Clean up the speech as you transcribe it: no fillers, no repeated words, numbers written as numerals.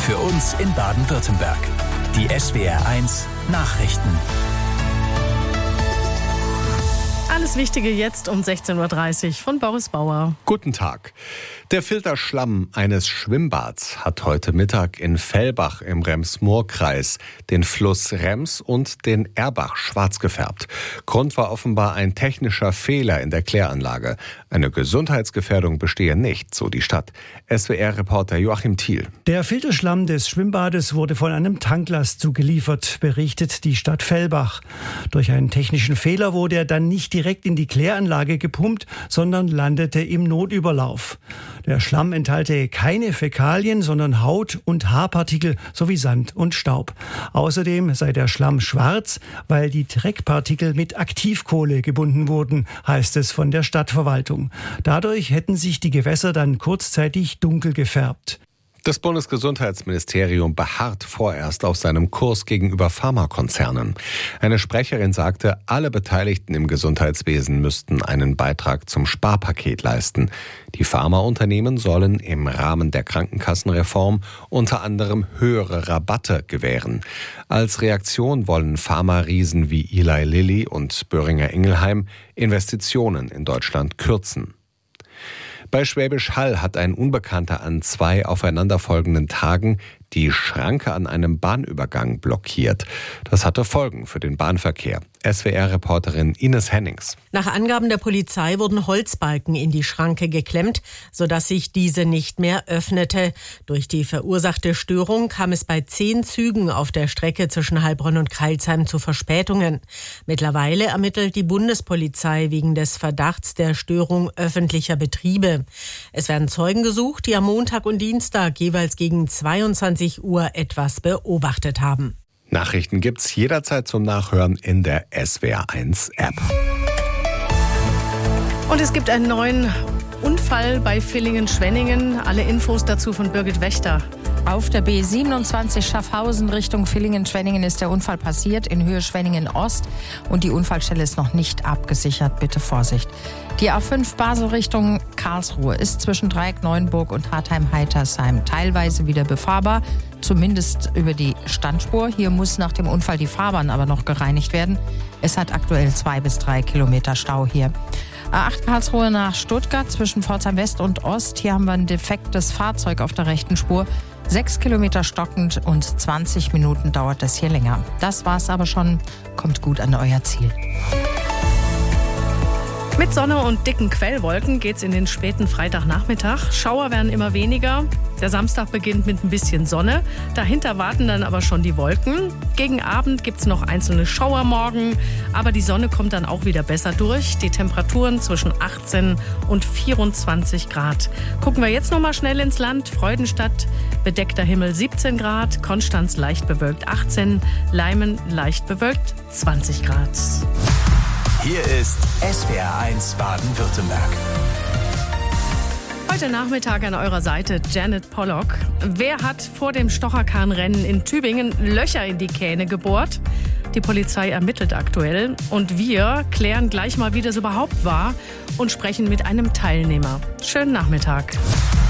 für uns in Baden-Württemberg. Die SWR1 Nachrichten. Alles Wichtige jetzt um 16.30 Uhr von Boris Bauer. Guten Tag. Der Filterschlamm eines Schwimmbads hat heute Mittag in Fellbach im Rems-Murr-Kreis den Fluss Rems und den Erbach schwarz gefärbt. Grund war offenbar ein technischer Fehler in der Kläranlage. Eine Gesundheitsgefährdung bestehe nicht, so die Stadt. SWR-Reporter Joachim Thiel. Der Filterschlamm des Schwimmbades wurde von einem Tanklast zugeliefert, berichtet die Stadt Fellbach. Durch einen technischen Fehler wurde er dann nicht direkt in die Kläranlage gepumpt, sondern landete im Notüberlauf. Der Schlamm enthalte keine Fäkalien, sondern Haut- und Haarpartikel sowie Sand und Staub. Außerdem sei der Schlamm schwarz, weil die Dreckpartikel mit Aktivkohle gebunden wurden, heißt es von der Stadtverwaltung. Dadurch hätten sich die Gewässer dann kurzzeitig dunkel gefärbt. Das Bundesgesundheitsministerium beharrt vorerst auf seinem Kurs gegenüber Pharmakonzernen. Eine Sprecherin sagte, alle Beteiligten im Gesundheitswesen müssten einen Beitrag zum Sparpaket leisten. Die Pharmaunternehmen sollen im Rahmen der Krankenkassenreform unter anderem höhere Rabatte gewähren. Als Reaktion wollen Pharma-Riesen wie Eli Lilly und Boehringer Ingelheim Investitionen in Deutschland kürzen. Bei Schwäbisch Hall hat ein Unbekannter an 2 aufeinanderfolgenden Tagen die Schranke an einem Bahnübergang blockiert. Das hatte Folgen für den Bahnverkehr. SWR-Reporterin Ines Hennings. Nach Angaben der Polizei wurden Holzbalken in die Schranke geklemmt, sodass sich diese nicht mehr öffnete. Durch die verursachte Störung kam es bei 10 Zügen auf der Strecke zwischen Heilbronn und Crailsheim zu Verspätungen. Mittlerweile ermittelt die Bundespolizei wegen des Verdachts der Störung öffentlicher Betriebe. Es werden Zeugen gesucht, die am Montag und Dienstag jeweils gegen 22 Uhr etwas beobachtet haben. Nachrichten gibt's jederzeit zum Nachhören in der SWR1 App. Und es gibt einen neuen Unfall bei Villingen-Schwenningen. Alle Infos dazu von Birgit Wächter. Auf der B27 Schaffhausen Richtung Villingen-Schwenningen ist der Unfall passiert in Höhe Schwenningen-Ost und die Unfallstelle ist noch nicht abgesichert. Bitte Vorsicht. Die A5 Basel Richtung Karlsruhe ist zwischen Dreieck-Neuenburg und Hartheim-Heitersheim teilweise wieder befahrbar, zumindest über die Standspur. Hier muss nach dem Unfall die Fahrbahn aber noch gereinigt werden. Es hat aktuell 2 bis 3 Kilometer Stau hier. A8 Karlsruhe nach Stuttgart zwischen Pforzheim West und Ost. Hier haben wir ein defektes Fahrzeug auf der rechten Spur. 6 Kilometer stockend und 20 Minuten dauert es hier länger. Das war's aber schon. Kommt gut an euer Ziel. Mit Sonne und dicken Quellwolken geht's in den späten Freitagnachmittag. Schauer werden immer weniger. Der Samstag beginnt mit ein bisschen Sonne. Dahinter warten dann aber schon die Wolken. Gegen Abend gibt's noch einzelne Schauermorgen. Aber die Sonne kommt dann auch wieder besser durch. Die Temperaturen zwischen 18 und 24 Grad. Gucken wir jetzt noch mal schnell ins Land. Freudenstadt, bedeckter Himmel 17 Grad. Konstanz leicht bewölkt 18. Leimen leicht bewölkt 20 Grad. Hier ist SWR1 Baden-Württemberg. Heute Nachmittag an eurer Seite Janet Pollock. Wer hat vor dem Stocherkahnrennen in Tübingen Löcher in die Kähne gebohrt? Die Polizei ermittelt aktuell und wir klären gleich mal, wie das überhaupt war und sprechen mit einem Teilnehmer. Schönen Nachmittag.